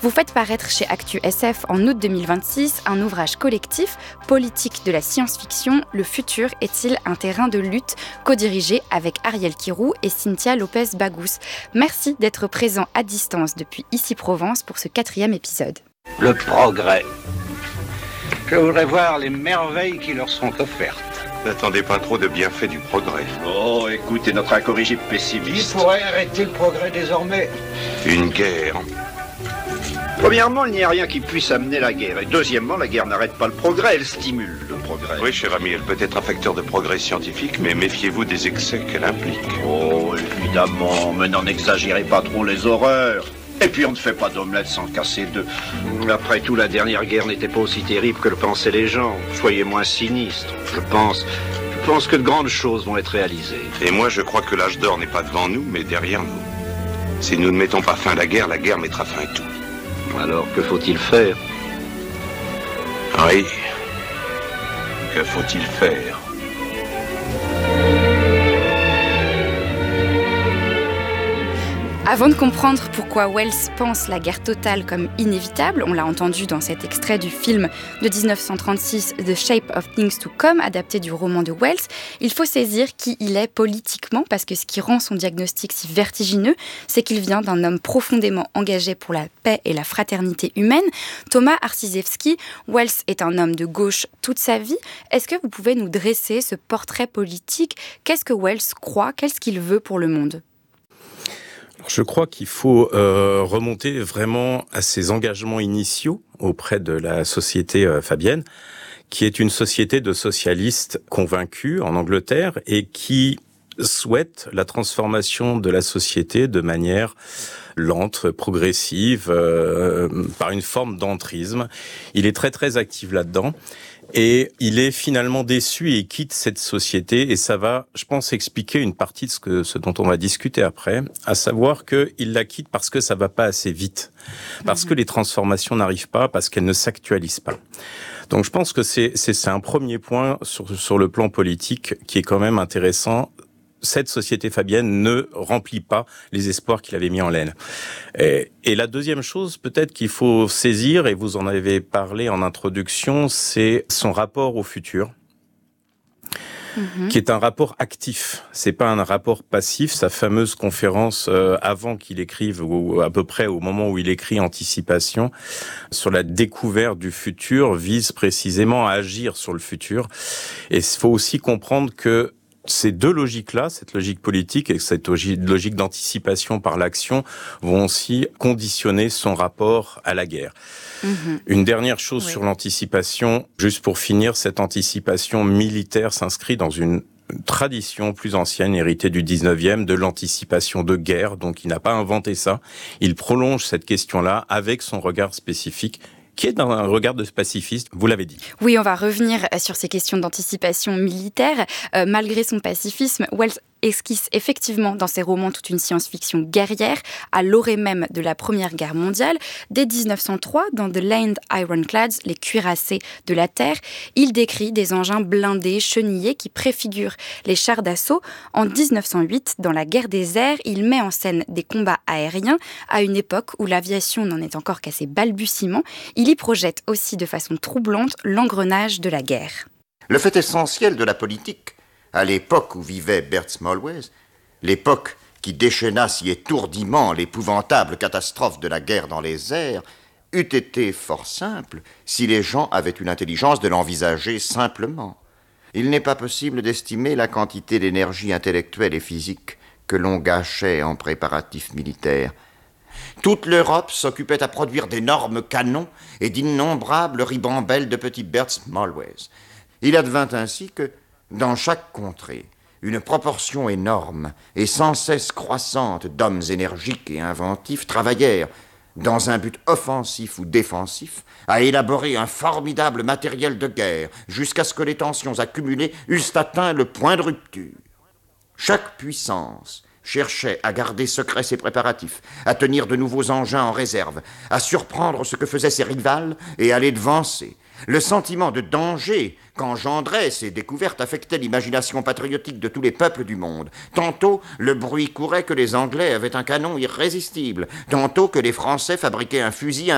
Vous faites paraître chez Actu SF en août 2026 un ouvrage collectif, Politique de la science-fiction, le futur est-il un terrain de lutte, co-dirigé avec Ariel Kirou et Cynthia Lopez-Bagous. Merci d'être présent à distance depuis Issy-Provence pour ce 4e épisode. Le progrès. Je voudrais voir les merveilles qui leur sont offertes. N'attendez pas trop de bienfaits du progrès. Oh, écoutez notre incorrigible pessimiste. Il pourrait arrêter le progrès désormais. Une guerre. Premièrement, il n'y a rien qui puisse amener la guerre. Et deuxièmement, la guerre n'arrête pas le progrès, elle stimule le progrès. Oui, cher ami, elle peut être un facteur de progrès scientifique, mais méfiez-vous des excès qu'elle implique. Oh, évidemment, mais n'en exagérez pas trop les horreurs. Et puis on ne fait pas d'omelette sans casser d'œufs. Après tout, la dernière guerre n'était pas aussi terrible que le pensaient les gens. Soyez moins sinistres. Je pense que de grandes choses vont être réalisées. Et moi, je crois que l'âge d'or n'est pas devant nous, mais derrière nous. Si nous ne mettons pas fin à la guerre mettra fin à tout. Alors, que faut-il faire? Oui. Que faut-il faire? Avant de comprendre pourquoi Wells pense la guerre totale comme inévitable, on l'a entendu dans cet extrait du film de 1936 The Shape of Things to Come, adapté du roman de Wells, il faut saisir qui il est politiquement, parce que ce qui rend son diagnostic si vertigineux, c'est qu'il vient d'un homme profondément engagé pour la paix et la fraternité humaine. Thomas Arciszewski, Wells est un homme de gauche toute sa vie. Est-ce que vous pouvez nous dresser ce portrait politique? Qu'est-ce que Wells croit? Qu'est-ce qu'il veut pour le monde? Je crois qu'il faut remonter vraiment à ses engagements initiaux auprès de la société fabienne, qui est une société de socialistes convaincus en Angleterre et qui souhaite la transformation de la société de manière lente, progressive, par une forme d'entrisme. Il est très très actif là-dedans. Et il est finalement déçu et quitte cette société, et ça va, je pense, expliquer une partie de ce dont on va discuter après, à savoir qu'il la quitte parce que ça va pas assez vite, parce que les transformations n'arrivent pas, parce qu'elles ne s'actualisent pas. Donc je pense que c'est un premier point sur le plan politique qui est quand même intéressant. Cette société fabienne ne remplit pas les espoirs qu'il avait mis en l'aile. Et la deuxième chose, peut-être qu'il faut saisir, et vous en avez parlé en introduction, c'est son rapport au futur, qui est un rapport actif. C'est pas un rapport passif. Sa fameuse conférence avant qu'il écrive, ou à peu près au moment où il écrit Anticipation, sur la découverte du futur, vise précisément à agir sur le futur. Et il faut aussi comprendre que ces deux logiques-là, cette logique politique et cette logique d'anticipation par l'action, vont aussi conditionner son rapport à la guerre. Une dernière chose sur l'anticipation, juste pour finir, cette anticipation militaire s'inscrit dans une tradition plus ancienne, héritée du 19e, de l'anticipation de guerre. Donc il n'a pas inventé ça. Il prolonge cette question-là avec son regard spécifique, qui est dans un regard de pacifiste, vous l'avez dit. Oui, on va revenir sur ces questions d'anticipation militaire. Malgré son pacifisme, Wells esquisse effectivement dans ses romans toute une science-fiction guerrière, à l'orée même de la Première Guerre mondiale. Dès 1903, dans The Land Ironclads, les cuirassés de la Terre, il décrit des engins blindés, chenillés, qui préfigurent les chars d'assaut. En 1908, dans la guerre des airs, il met en scène des combats aériens, à une époque où l'aviation n'en est encore qu'à ses balbutiements. Il y projette aussi de façon troublante l'engrenage de la guerre. Le fait essentiel de la politique, à l'époque où vivait Bert Smallways, l'époque qui déchaîna si étourdiment l'épouvantable catastrophe de la guerre dans les airs, eût été fort simple si les gens avaient eu l'intelligence de l'envisager simplement. Il n'est pas possible d'estimer la quantité d'énergie intellectuelle et physique que l'on gâchait en préparatifs militaires. Toute l'Europe s'occupait à produire d'énormes canons et d'innombrables ribambelles de petits Bert Smallways. Il advint ainsi que, dans chaque contrée, une proportion énorme et sans cesse croissante d'hommes énergiques et inventifs travaillèrent, dans un but offensif ou défensif, à élaborer un formidable matériel de guerre jusqu'à ce que les tensions accumulées eussent atteint le point de rupture. Chaque puissance cherchait à garder secrets ses préparatifs, à tenir de nouveaux engins en réserve, à surprendre ce que faisaient ses rivales et à les devancer. Le sentiment de danger qu'engendraient ces découvertes affectait l'imagination patriotique de tous les peuples du monde. Tantôt, le bruit courait que les Anglais avaient un canon irrésistible, tantôt que les Français fabriquaient un fusil